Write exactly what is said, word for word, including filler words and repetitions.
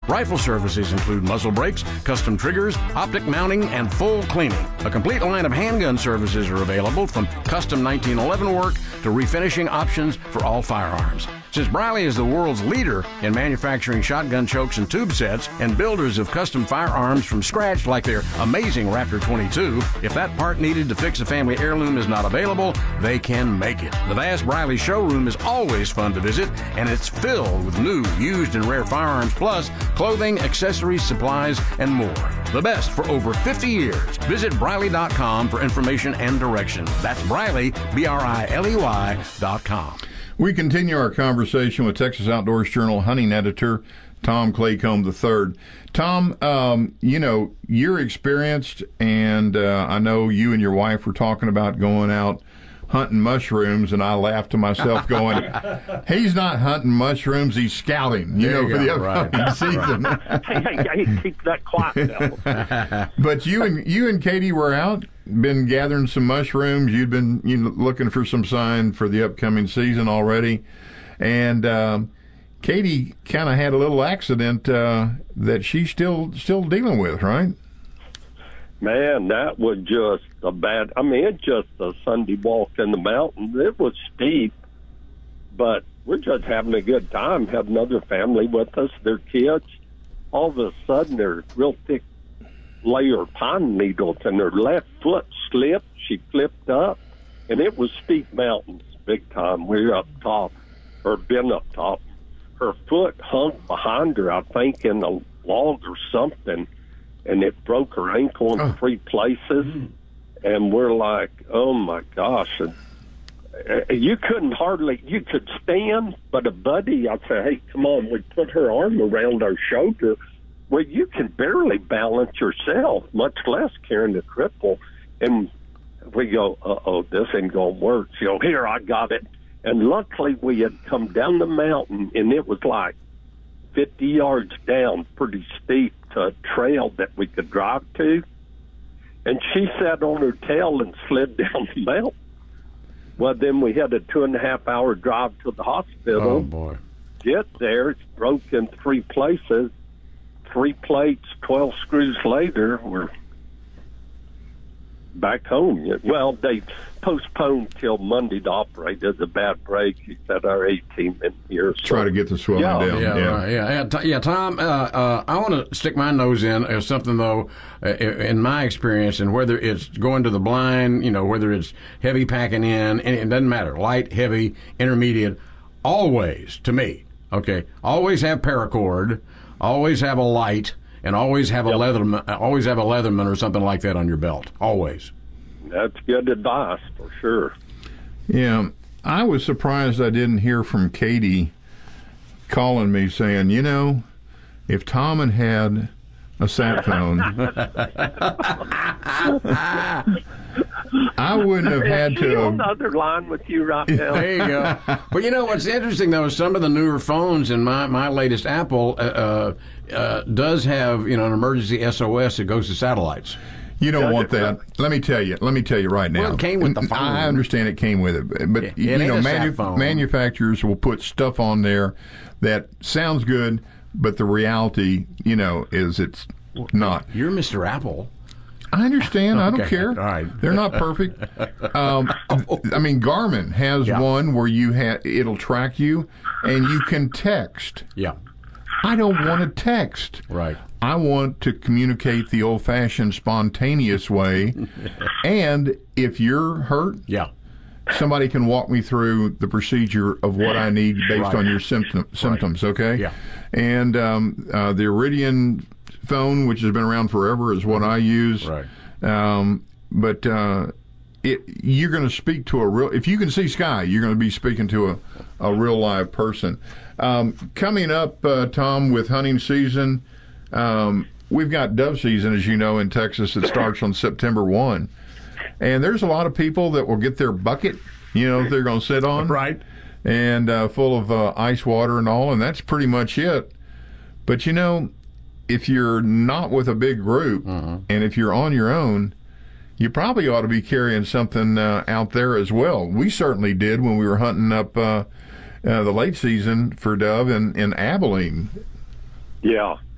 Rifle services include muzzle brakes, custom triggers, optic mounting, and full cleaning. A complete line of handgun services are available, from custom nineteen eleven work to refinishing options for all firearms. Since Briley is the world's leader in manufacturing shotgun chokes and tube sets, and builders of custom firearms from scratch like their amazing Raptor twenty-two, if that part needed to fix a family heirloom is not available, they can make it. The vast Briley showroom is always fun to visit, and it's filled with new, used, and rare firearms, plus clothing, accessories, supplies, and more. The best for over fifty years. Visit Briley dot com for information and directions. That's Briley, B R I L E Y dot com. We continue our conversation with Texas Outdoors Journal hunting editor Tom Claycomb the third. Tom, um, you know, you're experienced, and uh, I know you and your wife were talking about going out hunting mushrooms, and I laughed to myself going, he's not hunting mushrooms, he's scouting, you there know, you for go. the upcoming right. season. Right. hey, hey, keep that quiet now. But you and you and Katie were out, been gathering some mushrooms. You'd been you know, looking for some sign for the upcoming season already, and um, Katie kind of had a little accident uh, that she's still still dealing with, right? Man, that was just a bad. I mean, it's just a Sunday walk in the mountains. It was steep, but we're just having a good time. Have another family with us, their kids. All of a sudden, they're real thick layer of pine needles, and her left foot slipped. She flipped up, and it was steep mountains, big time. We were up top, or been up top. Her foot hung behind her, I think, in a log or something, and it broke her ankle in oh. three places. Mm. And we're like, oh, my gosh. And, uh, you couldn't hardly, you could stand, but a buddy, I'd say, hey, come on. We put her arm around our shoulder. Well, you can barely balance yourself, much less carrying a cripple. And we go, uh-oh, this ain't going to work. She go, here, I got it. And luckily we had come down the mountain, and it was like fifty yards down, pretty steep, to a trail that we could drive to. And she sat on her tail and slid down the mountain. Well, then we had a two and a half hour drive to the hospital. Oh, boy. Get there, it's broke in three places. Three plates, twelve screws later, we're back home. Well, they postponed till Monday to operate. There's a bad break. He said our A-team in here. So. Try to get the swelling yeah, down. Yeah, Yeah, right, yeah, yeah. T- yeah, Tom, uh, uh, I want to stick my nose in as something, though, uh, in my experience, and whether it's going to the blind, you know, whether it's heavy packing in, and it doesn't matter, light, heavy, intermediate, always, to me, okay, always have paracord, always have a light, and always have a yep. Leatherman, always have a Leatherman or something like that on your belt. Always. That's good advice for sure. Yeah, I was surprised I didn't hear from Katie calling me saying, you know, if Tom had had a sat phone, I wouldn't have had Is she to. on the other line with you right now? There you go. But you know what's interesting, though, is some of the newer phones, and my, my latest Apple uh, uh, does have, you know, an emergency S O S that goes to satellites. You don't Does want it that. Let me tell you. Let me tell you right now. Well, it came with the phone. I understand it came with it, but It- you it ain't know, a manu- sat phone. manufacturers will put stuff on there that sounds good, but the reality, you know, is it's not. You're Mister Apple. I understand. I don't Okay, care. all right. They're not perfect. Um, I mean, Garmin has Yeah. one where you ha- it'll track you, and you can text. Yeah. I don't want to text. Right. I want to communicate the old-fashioned, spontaneous way. And if you're hurt, Yeah. somebody can walk me through the procedure of what I need based Right. on your symptom, symptoms, okay? Yeah. And um, uh, the Iridian phone, which has been around forever, is what I use. Right. Um, but uh, it, you're going to speak to a real, if you can see sky, you're going to be speaking to a, a real live person. Um, coming up, uh, Tom, with hunting season, um, we've got dove season, as you know, in Texas. It starts on September first. And there's a lot of people that will get their bucket, you know, they're going to sit on. Right. And uh, full of uh, ice water and all, and that's pretty much it. But, you know, if you're not with a big group, uh-huh. and if you're on your own, you probably ought to be carrying something uh, out there as well. We certainly did when we were hunting up uh, uh, the late season for dove in, in Abilene. Yeah.